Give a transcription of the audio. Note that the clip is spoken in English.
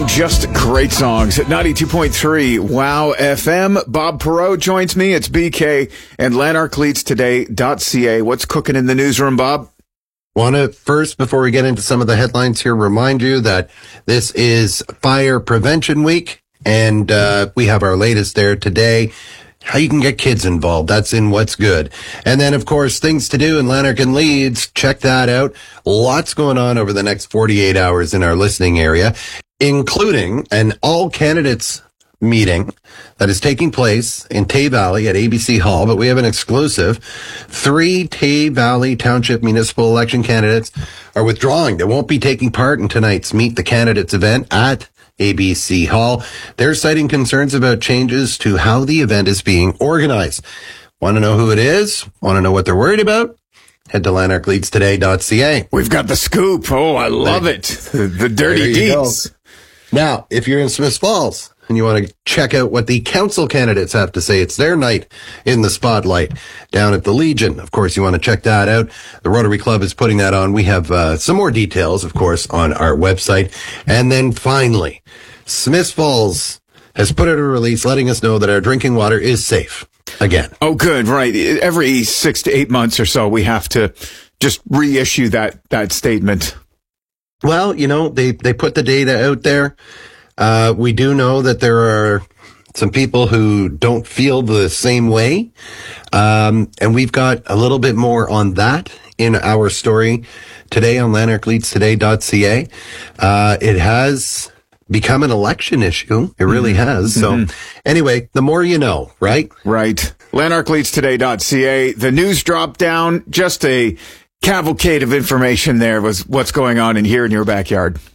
Just great songs at 92.3 Wow FM. Bob Perot joins me. It's BK and LanarkLeadsToday.ca. What's cooking in the newsroom, Bob? Want to first, before we get into some of the headlines here, remind you that this is Fire Prevention Week, and we have our latest there today. How you can get kids involved. That's in What's Good. And then, of course, things to do in Lanark and Leeds. Check that out. Lots going on over the next 48 hours in our listening area, including an all-candidates meeting that is taking place in Tay Valley at ABC Hall. But we have an exclusive. 3 Tay Valley Township Municipal Election candidates are withdrawing. They won't be taking part in tonight's Meet the Candidates event at ABC Hall. They're citing concerns about changes to how the event is being organized. Want to know who it is? Want to know what they're worried about? Head to LanarkLeadsToday.ca. We've got the scoop. Oh, I love it. The dirty deeds. Now, if you're in Smiths Falls and you want to check out what the council candidates have to say, it's their night in the spotlight down at the Legion. Of course, you want to check that out. The Rotary Club is putting that on. We have some more details, of course, on our website. And then finally, Smiths Falls has put out a release letting us know that our drinking water is safe again. Oh, good. Right. Every 6 to 8 months or so, we have to just reissue that statement. Well, you know, they put the data out there. We do know that there are some people who don't feel the same way. And we've got a little bit more on that in our story today on LanarkLeadsToday.ca. It has become an election issue. It really has. So anyway, the more you know, right? Right. LanarkLeadsToday.ca. The news drop down, just a cavalcade of information there was what's going on in here in your backyard.